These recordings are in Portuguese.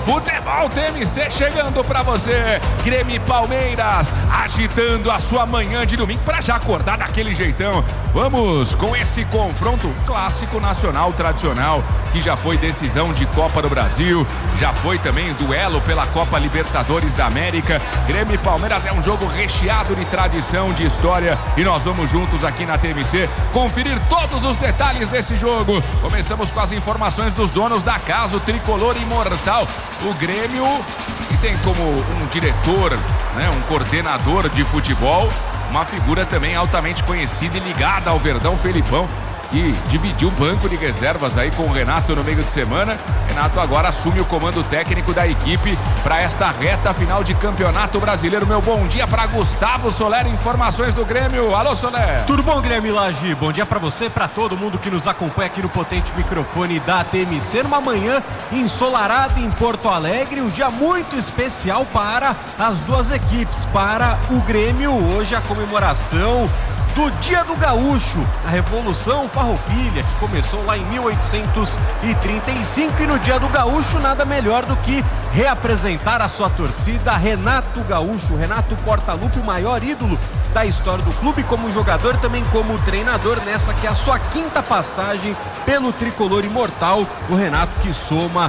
Futebol TMC chegando pra você. Grêmio e Palmeiras agitando a sua manhã de domingo pra já acordar daquele jeitão. Vamos com esse confronto clássico nacional tradicional, que já foi decisão de Copa do Brasil, já foi também duelo pela Copa Libertadores da América. Grêmio e Palmeiras é um jogo recheado de tradição, de história, e nós vamos juntos aqui na TMC conferir todos os detalhes desse jogo. Começamos com as informações dos donos da casa, o tricolor imortal. O Grêmio, que tem como um diretor, né, um coordenador de futebol, uma figura também altamente conhecida e ligada ao Verdão, Felipão, que dividiu o banco de reservas aí com o Renato no meio de semana. Renato agora assume o comando técnico da equipe para esta reta final de Campeonato Brasileiro. Meu bom dia para Gustavo Soler, informações do Grêmio. Alô, Soler. Tudo bom, Guilherme Lage? Bom dia para você, para todo mundo que nos acompanha aqui no potente microfone da TMC, numa manhã ensolarada em Porto Alegre, um dia muito especial para as duas equipes. Para o Grêmio, hoje a comemoração do Dia do Gaúcho, a Revolução Farroupilha, que começou lá em 1835, e no Dia do Gaúcho nada melhor do que reapresentar a sua torcida. Renato Gaúcho, Renato Portaluppi, o maior ídolo da história do clube como jogador, também como treinador, nessa que é a sua quinta passagem pelo tricolor imortal. O Renato, que soma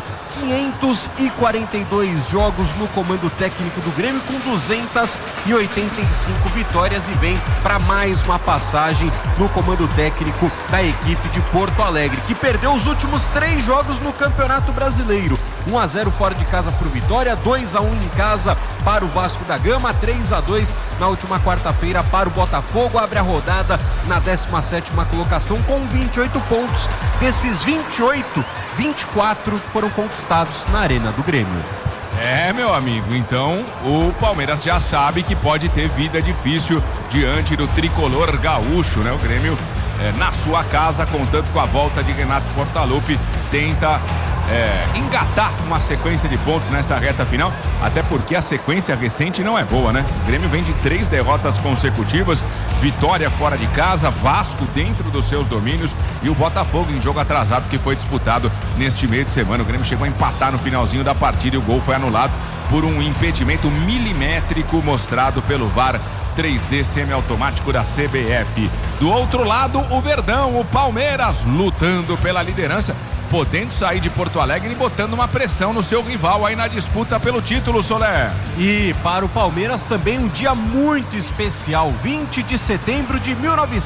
542 jogos no comando técnico do Grêmio, com 285 vitórias, e vem para mais uma passagem no comando técnico da equipe de Porto Alegre, que perdeu os últimos 3 jogos no Campeonato Brasileiro. 1-0 fora de casa por Vitória, 2-1 em casa para o Vasco da Gama, 3-2 na última quarta-feira para o Botafogo. Abre a rodada na 17ª colocação com 28 pontos. Desses 28, 24 foram conquistados na Arena do Grêmio. É, meu amigo, então o Palmeiras já sabe que pode ter vida difícil diante do tricolor gaúcho, né? O Grêmio, na sua casa, contando com a volta de Renato Portaluppi, tenta engatar uma sequência de pontos nessa reta final, até porque a sequência recente não é boa, né? O Grêmio vem de 3 derrotas consecutivas, Vitória fora de casa, Vasco dentro dos seus domínios e o Botafogo em jogo atrasado que foi disputado neste meio de semana. O Grêmio chegou a empatar no finalzinho da partida e o gol foi anulado por um impedimento milimétrico mostrado pelo VAR 3D semiautomático da CBF. Do outro lado, o Verdão, o Palmeiras, lutando pela liderança, podendo sair de Porto Alegre e botando uma pressão no seu rival aí na disputa pelo título, Soler. E para o Palmeiras também um dia muito especial, 20 de setembro de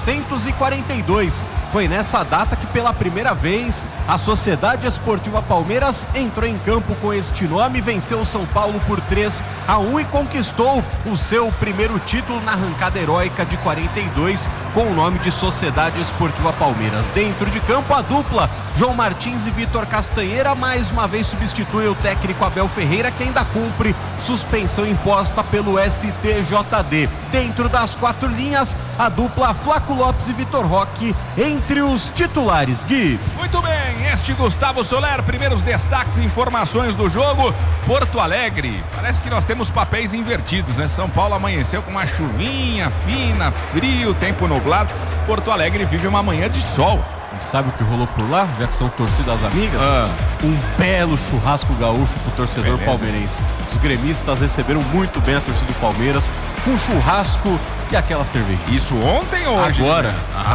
1942. Foi nessa data que pela primeira vez a Sociedade Esportiva Palmeiras entrou em campo com este nome, venceu o São Paulo por 3-1 e conquistou o seu primeiro título na arrancada heróica de 42 com o nome de Sociedade Esportiva Palmeiras. Dentro de campo, a dupla João Martins e Vitor Castanheira mais uma vez substitui o técnico Abel Ferreira, que ainda cumpre suspensão imposta pelo STJD. Dentro das 4 linhas, a dupla Flaco Lopes e Vitor Roque entre os titulares. Gui. Muito bem, este Gustavo Soler, primeiros destaques e informações do jogo. Porto Alegre, parece que nós temos papéis invertidos, né? São Paulo amanheceu com uma chuvinha fina, frio, tempo nublado. Porto Alegre vive uma manhã de sol. E sabe o que rolou por lá, já que são torcidas amigas? Um belo churrasco gaúcho pro torcedor palmeirense. Os gremistas receberam muito bem a torcida do Palmeiras, com churrasco e aquela cerveja. Isso ontem ou hoje? Agora.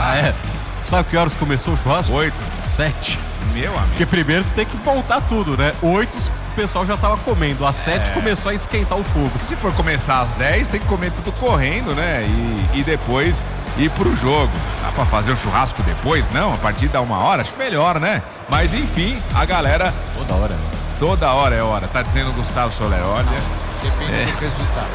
Sabe que horas começou o churrasco? 8. 7. Meu amigo. Porque primeiro você tem que montar tudo, né? 8 o pessoal já tava comendo, às 7 começou a esquentar o fogo. Se for começar às 10, tem que comer tudo correndo, né? E depois ir pro jogo. Dá pra fazer o churrasco depois? Não, a partir da 1h, acho melhor, né? Mas enfim, a galera... Toda hora é hora, tá dizendo o Gustavo Soler, olha... Depende do resultado.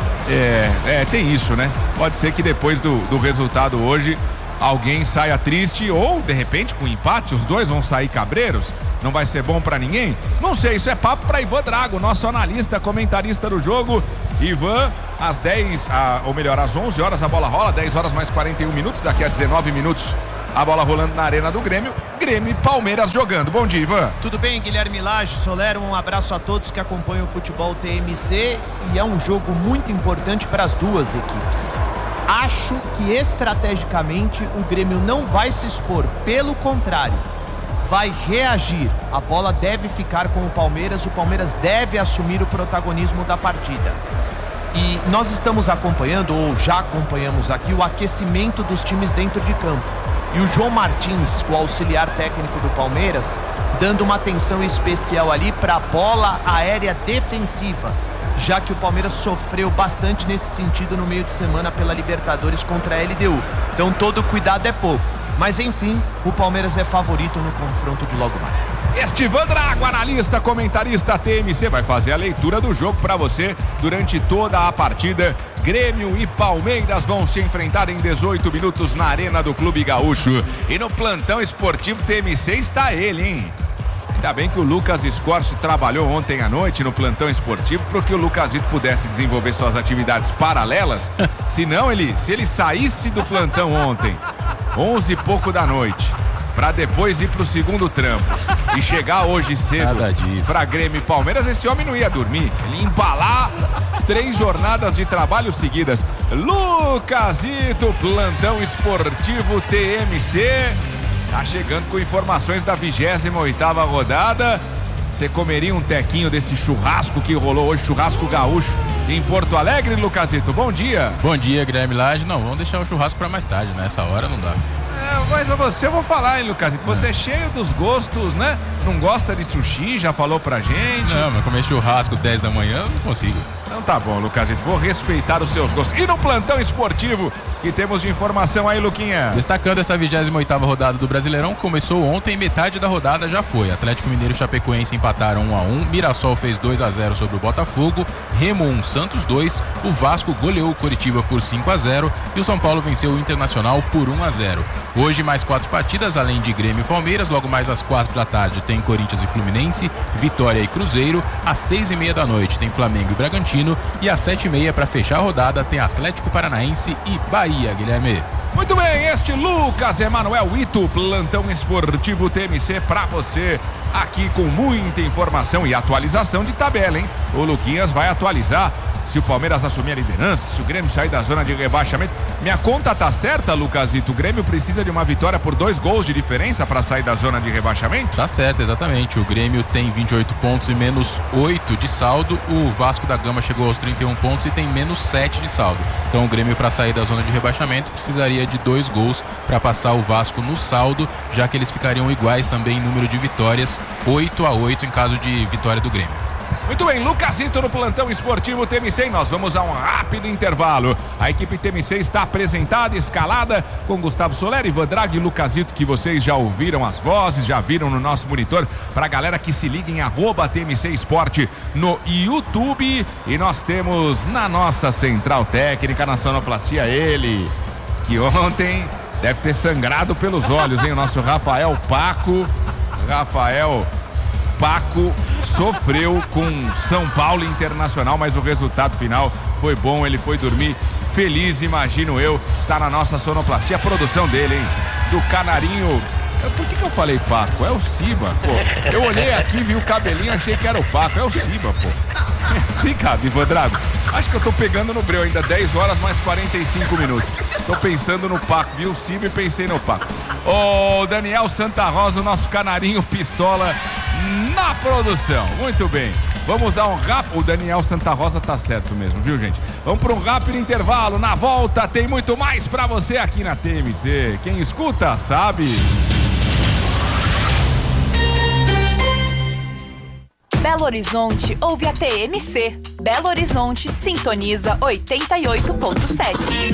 Tem isso, né? Pode ser que depois do resultado hoje, alguém saia triste ou, de repente, com empate, os dois vão sair cabreiros. Não vai ser bom pra ninguém? Não sei, isso é papo pra Ivan Drago, nosso analista, comentarista do jogo. Ivan, às 10, ou melhor, às 11 horas a bola rola, 10 horas mais 41 minutos, daqui a 19 minutos a bola rolando na Arena do Grêmio. Grêmio e Palmeiras jogando. Bom dia, Ivan. Tudo bem, Guilherme Lage, Soler, um abraço a todos que acompanham o futebol TMC, e é um jogo muito importante para as duas equipes. Acho que estrategicamente o Grêmio não vai se expor, pelo contrário, vai reagir. A bola deve ficar com o Palmeiras deve assumir o protagonismo da partida. E nós estamos acompanhando, ou já acompanhamos aqui, o aquecimento dos times dentro de campo. E o João Martins, o auxiliar técnico do Palmeiras, dando uma atenção especial ali para a bola aérea defensiva, já que o Palmeiras sofreu bastante nesse sentido no meio de semana pela Libertadores contra a LDU. Então todo cuidado é pouco. Mas enfim, o Palmeiras é favorito no confronto de logo mais. Estivan Drago, analista, comentarista TMC, vai fazer a leitura do jogo para você durante toda a partida. Grêmio e Palmeiras vão se enfrentar em 18 minutos na Arena do Clube Gaúcho. E no plantão esportivo TMC está ele, hein? Ainda bem que o Lucas Scorcio trabalhou ontem à noite no plantão esportivo para que o Lucasito pudesse desenvolver suas atividades paralelas. Senão, se ele saísse do plantão ontem, 11 e pouco da noite, para depois ir pro segundo trampo e chegar hoje cedo para Grêmio e Palmeiras, esse homem não ia dormir. Ele ia embalar 3 jornadas de trabalho seguidas. Lucasito, plantão esportivo TMC. Tá chegando com informações da 28ª rodada. Você comeria um tequinho desse churrasco que rolou hoje, churrasco gaúcho em Porto Alegre, Lucasito? Bom dia. Bom dia, Guilherme Lage. Não, vamos deixar o churrasco para mais tarde, né? Essa hora não dá. Mas você eu vou falar, hein, Lucasito? Você é cheio dos gostos, né? Não gosta de sushi, já falou pra gente. Não, mas comer churrasco 10 da manhã eu não consigo. Então tá bom, Lucasito, vou respeitar os seus gostos. E no plantão esportivo, que temos de informação aí, Luquinha? Destacando essa 28ª rodada do Brasileirão, começou ontem, metade da rodada já foi. Atlético Mineiro e Chapecoense empataram 1-1, Mirassol fez 2-0 sobre o Botafogo, Remo 1, Santos 2, o Vasco goleou o Coritiba por 5-0 e o São Paulo venceu o Internacional por 1-0. Hoje mais 4 partidas, além de Grêmio e Palmeiras, logo mais às 4 da tarde tem Corinthians e Fluminense, Vitória e Cruzeiro, às 6h30 da noite tem Flamengo e Bragantino e às 7h30 para fechar a rodada tem Atlético Paranaense e Bahia, Guilherme. Muito bem, este Lucas Emanuel Ito, plantão esportivo TMC pra você, aqui com muita informação e atualização de tabela, hein? O Luquinhas vai atualizar se o Palmeiras assumir a liderança, se o Grêmio sair da zona de rebaixamento. Minha conta tá certa, Lucasito? O Grêmio precisa de uma vitória por 2 gols de diferença para sair da zona de rebaixamento? Tá certo, exatamente. O Grêmio tem 28 pontos e menos 8 de saldo. O Vasco da Gama chegou aos 31 pontos e tem menos 7 de saldo. Então o Grêmio, para sair da zona de rebaixamento, precisaria de 2 gols para passar o Vasco no saldo, já que eles ficariam iguais também em número de vitórias, 8-8 em caso de vitória do Grêmio. Muito bem, Lucasito no plantão esportivo TMC. E nós vamos a um rápido intervalo. A equipe TMC está apresentada, escalada, com Gustavo Soler, Ivan Drago e Lucasito, que vocês já ouviram as vozes, já viram no nosso monitor. Para a galera que se liga em @TMC Esporte no YouTube. E nós temos na nossa central técnica, na sonoplastia, ele, que ontem deve ter sangrado pelos olhos, hein? O nosso Rafael Paco. Paco sofreu com São Paulo Internacional, mas o resultado final foi bom, ele foi dormir feliz, imagino eu. Está na nossa sonoplastia, a produção dele, hein? Do Canarinho. Por que eu falei Paco? É o Ciba, pô. Eu olhei aqui, vi o cabelinho, achei que era o Paco. É o Ciba, pô. Obrigado, Ivan Drago. Acho que eu tô pegando no breu ainda, 10 horas mais 45 minutos. Tô pensando no Paco, vi o Ciba e pensei no Paco. Ô, Daniel Santa Rosa, o nosso Canarinho pistola na produção. Muito bem. Vamos a um rápido... O Daniel Santa Rosa tá certo mesmo, viu, gente? Vamos para um rápido intervalo. Na volta tem muito mais pra você aqui na TMC. Quem escuta, sabe. Belo Horizonte ouve a TMC. Belo Horizonte sintoniza 88.7.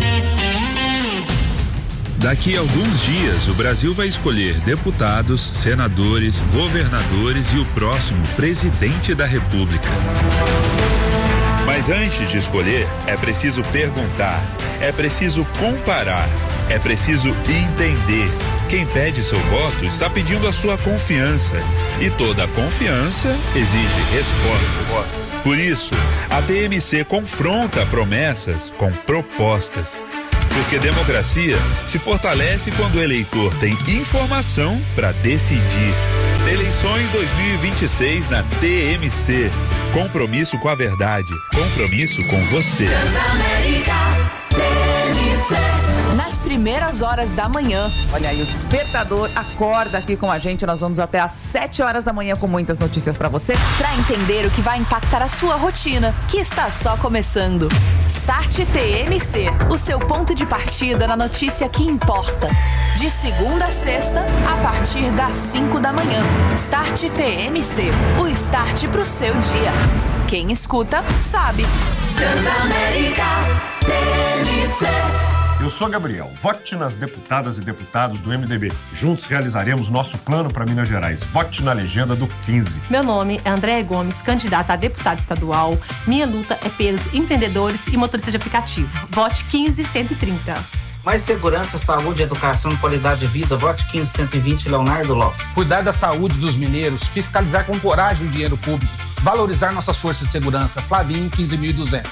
Daqui a alguns dias, o Brasil vai escolher deputados, senadores, governadores e o próximo presidente da República. Mas antes de escolher, é preciso perguntar, é preciso comparar, é preciso entender. Quem pede seu voto está pedindo a sua confiança. E toda confiança exige resposta. Por isso, a TMC confronta promessas com propostas. Porque democracia se fortalece quando o eleitor tem informação para decidir. Eleições 2026 na TMC. Compromisso com a verdade. Compromisso com você. Nas primeiras horas da manhã. Olha aí, o Despertador acorda aqui com a gente. Nós vamos até às 7 horas da manhã com muitas notícias pra você. Para entender o que vai impactar a sua rotina, que está só começando. Start TMC, o seu ponto de partida na notícia que importa. De segunda a sexta, a partir das 5 da manhã. Start TMC, o start pro seu dia. Quem escuta, sabe. Transamérica TMC. Eu sou Gabriel, vote nas deputadas e deputados do MDB. Juntos realizaremos nosso plano para Minas Gerais. Vote na legenda do 15. Meu nome é Andréa Gomes, candidata a deputada estadual. Minha luta é pelos empreendedores e motoristas de aplicativo. Vote 15130. Mais segurança, saúde, educação e qualidade de vida. Vote 15120, Leonardo Lopes. Cuidar da saúde dos mineiros, fiscalizar com coragem o dinheiro público, valorizar nossas forças de segurança. Flavinho, 15.200.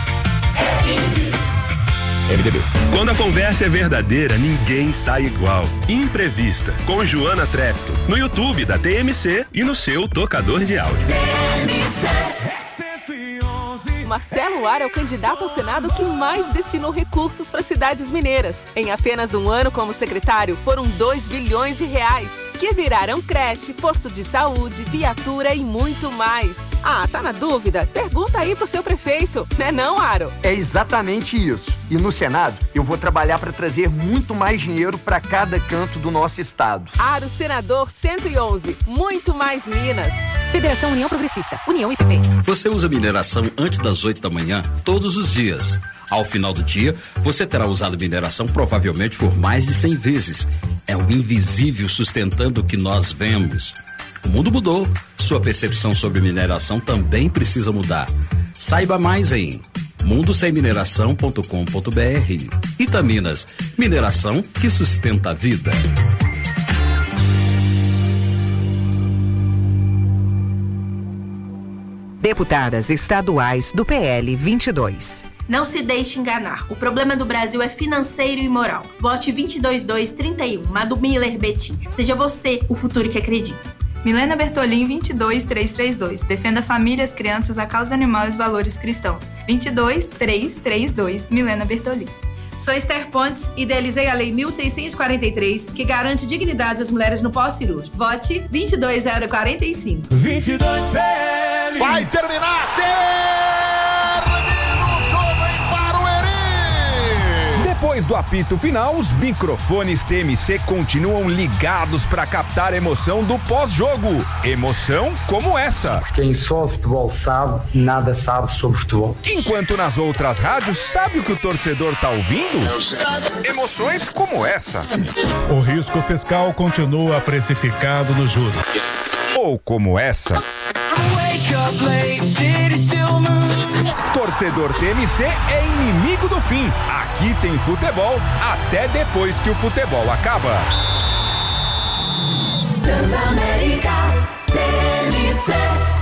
MDB. Quando a conversa é verdadeira, ninguém sai igual. Imprevista, com Joana Trepto, no YouTube da TMC e no seu tocador de áudio. Marcelo Ar é o candidato ao Senado que mais destinou recursos para cidades mineiras. Em apenas um ano como secretário, foram 2 bilhões de reais, que viraram creche, posto de saúde, viatura e muito mais. Ah, tá na dúvida? Pergunta aí pro seu prefeito, né não, Aro? É exatamente isso. E no Senado, eu vou trabalhar para trazer muito mais dinheiro para cada canto do nosso estado. Aro Senador 111, muito mais Minas. Federação União Progressista, União e PP. Você usa mineração antes das 8 da manhã, todos os dias. Ao final do dia, você terá usado mineração provavelmente por mais de 100 vezes. É o invisível sustentando o que nós vemos. O mundo mudou. Sua percepção sobre mineração também precisa mudar. Saiba mais em mundosemmineração.com.br. Itaminas, mineração que sustenta a vida. Deputadas estaduais do PL 22. Não se deixe enganar. O problema do Brasil é financeiro e moral. Vote 22231, Madu Miller Betim. Seja você o futuro que acredita. Milena Bertolin, 22332. Defenda famílias, crianças, a causa animal e os valores cristãos. 22332, Milena Bertolin. Sou Esther Pontes, idealizei a Lei 1643, que garante dignidade às mulheres no pós-cirúrgico. Vote 22045. 22 PL. Vai terminar! Termina o jogo em Barueri! Depois do apito final, os microfones TMC continuam ligados para captar a emoção do pós-jogo. Emoção como essa. Quem só futebol sabe, nada sabe sobre futebol. Enquanto nas outras rádios, sabe o que o torcedor tá ouvindo? Emoções como essa. O risco fiscal continua precificado no juros. Ou como essa. Torcedor TMC é inimigo do fim. Aqui tem futebol até depois que o futebol acaba. Transamérica TMC.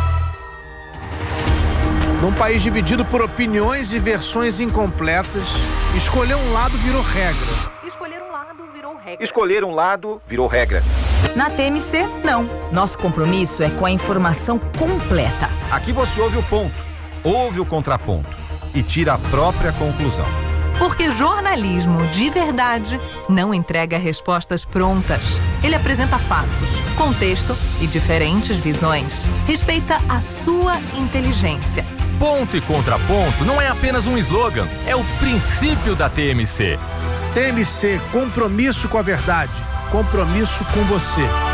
Num país dividido por opiniões e versões incompletas, escolher um lado virou regra. Escolher um lado virou regra. Na TMC, não. Nosso compromisso é com a informação completa. Aqui você ouve o ponto, ouve o contraponto e tira a própria conclusão. Porque jornalismo de verdade não entrega respostas prontas. Ele apresenta fatos, contexto e diferentes visões. Respeita a sua inteligência. Ponto e contraponto não é apenas um slogan, é o princípio da TMC. TMC, compromisso com a verdade, compromisso com você.